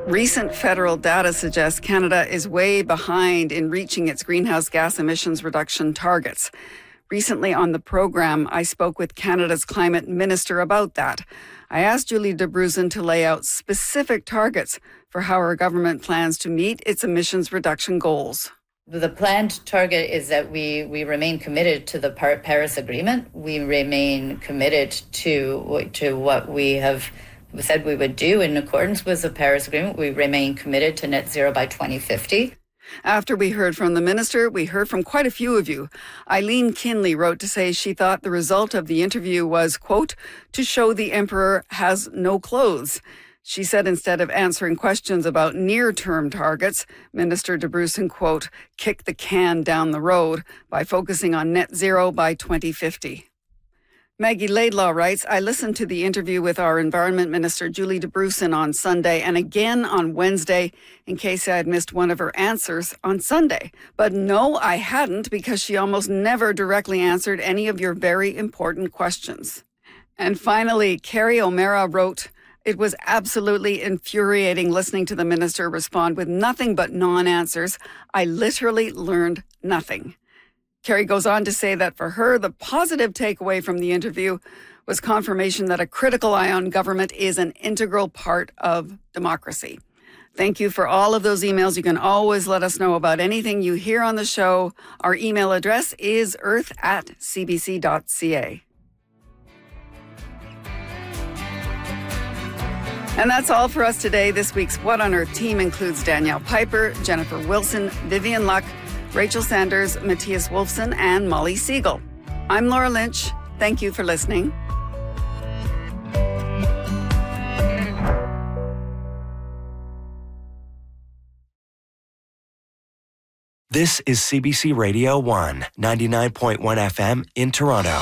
Recent federal data suggests Canada is way behind in reaching its greenhouse gas emissions reduction targets. Recently on the program, I spoke with Canada's climate minister about that. I asked Julie Debruzin to lay out specific targets for how our government plans to meet its emissions reduction goals. The planned target is that we remain committed to the Paris Agreement. We remain committed to what we have said we would do in accordance with the Paris Agreement. We remain committed to net zero by 2050. After we heard from the minister, we heard from quite a few of you. Eileen Kinley wrote to say she thought the result of the interview was, quote, to show the emperor has no clothes. She said instead of answering questions about near-term targets, Minister Debruzin, quote, kick the can down the road by focusing on net zero by 2050. Maggie Laidlaw writes, I listened to the interview with our Environment Minister Julie Debruzin on Sunday and again on Wednesday in case I had missed one of her answers on Sunday. But no, I hadn't, because she almost never directly answered any of your very important questions. And finally, Carrie O'Mara wrote, it was absolutely infuriating listening to the minister respond with nothing but non-answers. I literally learned nothing. Carrie goes on to say that for her, the positive takeaway from the interview was confirmation that a critical eye on government is an integral part of democracy. Thank you for all of those emails. You can always let us know about anything you hear on the show. Our email address is earth@cbc.ca. And that's all for us today. This week's What on Earth team includes Danielle Piper, Jennifer Wilson, Vivian Luck, Rachel Sanders, Matthias Wolfson, and Molly Siegel. I'm Laura Lynch. Thank you for listening. This is CBC Radio 1, 99.1 FM in Toronto.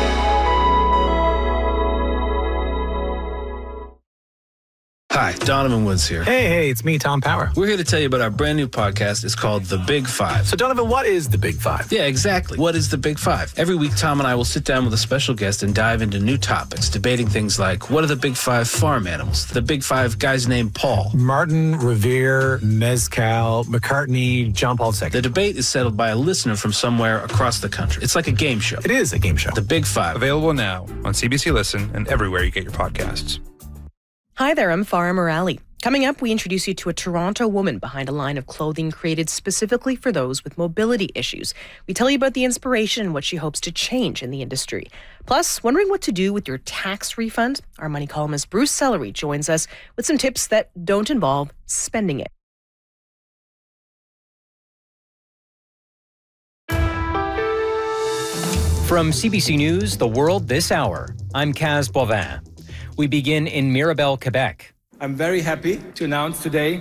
Hi, Donovan Woods here. Hey, it's me, Tom Power. We're here to tell you about our brand new podcast. It's called The Big Five. So, Donovan, what is The Big Five? Yeah, exactly. What is The Big Five? Every week, Tom and I will sit down with a special guest and dive into new topics, debating things like, what are the Big Five farm animals? The Big Five guys named Paul. Martin, Revere, Mezcal, McCartney, John Paul II. The debate is settled by a listener from somewhere across the country. It's like a game show. It is a game show. The Big Five. Available now on CBC Listen and everywhere you get your podcasts. Hi there, I'm Farah Morali. Coming up, we introduce you to a Toronto woman behind a line of clothing created specifically for those with mobility issues. We tell you about the inspiration and what she hopes to change in the industry. Plus, wondering what to do with your tax refund? Our money columnist Bruce Sellery joins us with some tips that don't involve spending it. From CBC News, The World This Hour, I'm Kaz Bovin. We begin in Mirabel, Quebec. I'm very happy to announce today